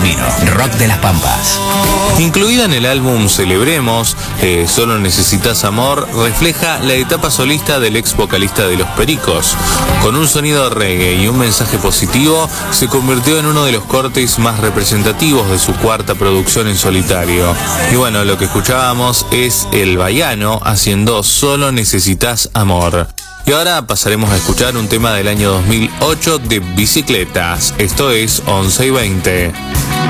camino. Rock de las Pampas. Incluida en el álbum Celebremos, Solo Necesitas Amor, refleja la etapa solista del ex vocalista de Los Pericos. Con un sonido reggae y un mensaje positivo, se convirtió en uno de los cortes más representativos de su cuarta producción en solitario. Y bueno, lo que escuchábamos es El Baiano haciendo Solo Necesitas Amor. Y ahora pasaremos a escuchar un tema del año 2008 de Bicicletas. Esto es 11 y 20.